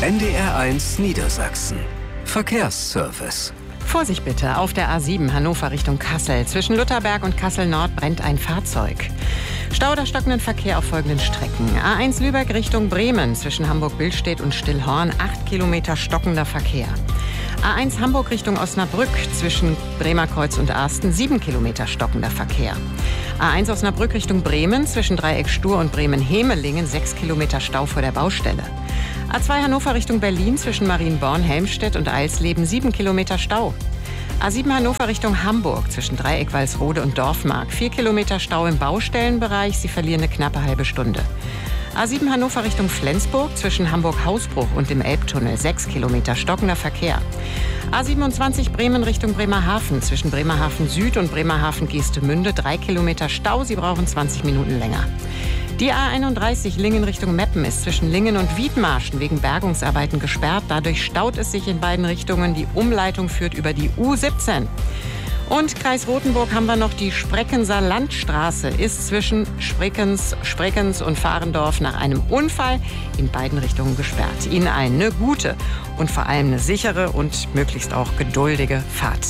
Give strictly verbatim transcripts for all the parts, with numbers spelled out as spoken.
N D R eins Niedersachsen. Verkehrsservice. Vorsicht bitte, auf der A sieben Hannover Richtung Kassel. Zwischen Lutherberg und Kassel-Nord brennt ein Fahrzeug. Stau oder stockenden Verkehr auf folgenden Strecken. A eins Lübeck Richtung Bremen. Zwischen Hamburg-Billstedt und Stillhorn acht Kilometer stockender Verkehr. A eins Hamburg Richtung Osnabrück. Zwischen Bremerkreuz und Arsten sieben Kilometer stockender Verkehr. A eins Osnabrück Richtung Bremen. Zwischen Dreieck Stur und Bremen-Hemelingen sechs Kilometer Stau vor der Baustelle. A zwei Hannover Richtung Berlin zwischen Marienborn, Helmstedt und Eilsleben sieben Kilometer Stau. A sieben Hannover Richtung Hamburg zwischen Dreieck Walsrode und Dorfmark vier Kilometer Stau im Baustellenbereich. Sie verlieren eine knappe halbe Stunde. A sieben Hannover Richtung Flensburg zwischen Hamburg-Hausbruch und dem Elbtunnel sechs Kilometer stockender Verkehr. A siebenundzwanzig Bremen Richtung Bremerhaven zwischen Bremerhaven Süd und Bremerhaven Geestemünde drei Kilometer Stau. Sie brauchen zwanzig Minuten länger. Die A einunddreißig Lingen Richtung Meppen ist zwischen Lingen und Wiedmarschen wegen Bergungsarbeiten gesperrt. Dadurch staut es sich in beiden Richtungen. Die Umleitung führt über die U siebzehn. Und Kreis Rothenburg haben wir noch die Spreckenser Landstraße. Ist zwischen Spreckens, Spreckens und Fahrendorf nach einem Unfall in beiden Richtungen gesperrt. Ihnen allen eine gute und vor allem eine sichere und möglichst auch geduldige Fahrt.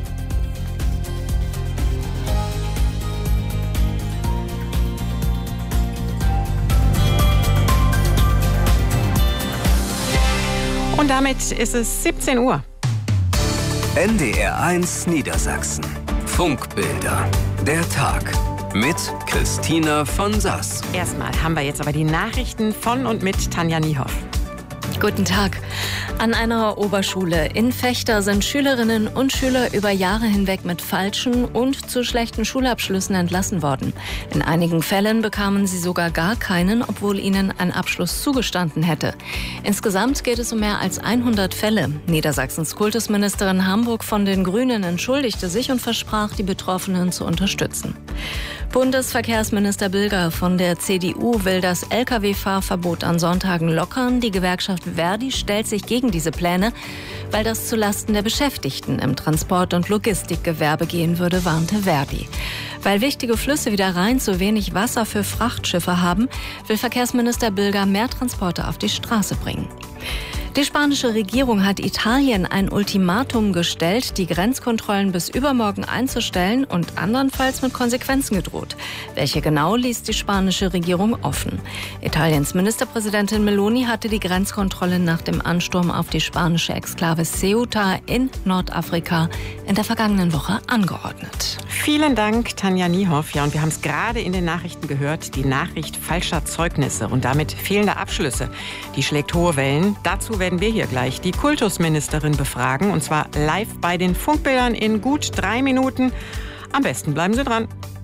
Und damit ist es siebzehn Uhr. N D R eins Niedersachsen. Funkbilder. Der Tag. Mit Christina von Sass. Erstmal haben wir jetzt aber die Nachrichten von und mit Tanja Niehoff. Guten Tag. An einer Oberschule in Vechta sind Schülerinnen und Schüler über Jahre hinweg mit falschen und zu schlechten Schulabschlüssen entlassen worden. In einigen Fällen bekamen sie sogar gar keinen, obwohl ihnen ein Abschluss zugestanden hätte. Insgesamt geht es um mehr als hundert Fälle. Niedersachsens Kultusministerin Hamburg von den Grünen entschuldigte sich und versprach, die Betroffenen zu unterstützen. Bundesverkehrsminister Bilger von der C D U will das L K W-Fahrverbot an Sonntagen lockern. Die Gewerkschaft Verdi stellt sich gegen diese Pläne, weil das zulasten der Beschäftigten im Transport- und Logistikgewerbe gehen würde, warnte Verdi. Weil wichtige Flüsse wie der Rhein zu wenig Wasser für Frachtschiffe haben, will Verkehrsminister Bilger mehr Transporte auf die Straße bringen. Die spanische Regierung hat Italien ein Ultimatum gestellt, die Grenzkontrollen bis übermorgen einzustellen und andernfalls mit Konsequenzen gedroht. Welche genau, ließ die spanische Regierung offen. Italiens Ministerpräsidentin Meloni hatte die Grenzkontrollen nach dem Ansturm auf die spanische Exklave Ceuta in Nordafrika in der vergangenen Woche angeordnet. Vielen Dank, Tanja Niehoff. Ja, und wir haben es gerade in den Nachrichten gehört, die Nachricht falscher Zeugnisse und damit fehlender Abschlüsse. Die schlägt hohe Wellen. Dazu werden wir hier gleich die Kultusministerin befragen, und zwar live bei den Funkbildern in gut drei Minuten. Am besten bleiben Sie dran.